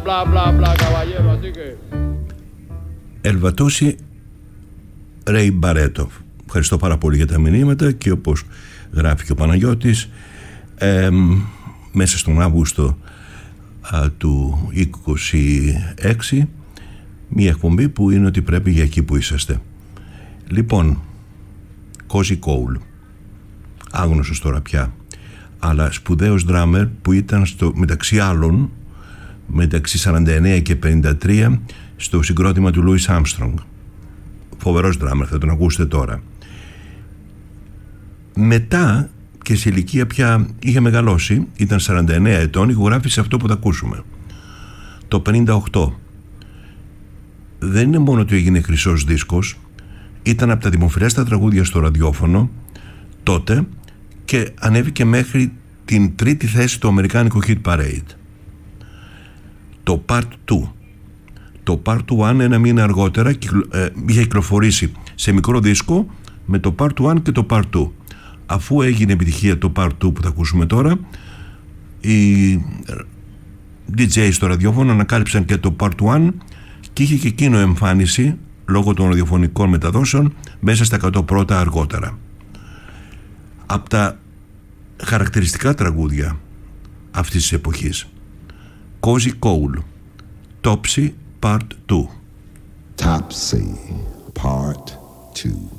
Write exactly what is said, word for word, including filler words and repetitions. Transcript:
bla bla bla, caballero, así que... Ελβατώση Ρέι Μπαρέτο. Ευχαριστώ πάρα πολύ για τα μηνύματα και όπως γράφει και ο Παναγιώτης, ε, μέσα στον Αύγουστο α, του είκοσι έξι, μια εκπομπή που είναι ότι πρέπει για εκεί που είσαστε. Λοιπόν, Cozy Cole, άγνωστος τώρα πια, αλλά σπουδαίος ντράμερ που ήταν στο, μεταξύ άλλων, μεταξύ σαράντα εννέα και πενήντα τρία, στο συγκρότημα του Louis Armstrong. Φοβερός ντράμερ, θα τον ακούσετε τώρα. Μετά και σε ηλικία πια είχε μεγαλώσει, ήταν σαράντα εννέα ετών, ηχογράφησε αυτό που θα ακούσουμε το πενήντα οκτώ. Δεν είναι μόνο ότι έγινε χρυσός δίσκος, ήταν από τα δημοφιλέστερα τραγούδια στο ραδιόφωνο τότε και ανέβηκε μέχρι την τρίτη θέση του αμερικάνικου Hit Parade. Το Part δύο. Το Part ένα ένα μήνα αργότερα ε, είχε κυκλοφορήσει σε μικρό δίσκο με το Part ένα και το Part δύο. Αφού έγινε επιτυχία το Part δύο που θα ακούσουμε τώρα, οι ντι τζέι στο ραδιόφωνο ανακάλυψαν και το Part ένα και είχε και εκείνο εμφάνιση λόγω των ραδιοφωνικών μεταδόσεων μέσα στα εκατό πρώτα αργότερα. Από τα χαρακτηριστικά τραγούδια αυτής της εποχής, Cozy Cole, Topsy Part δύο. Topsy Part δύο.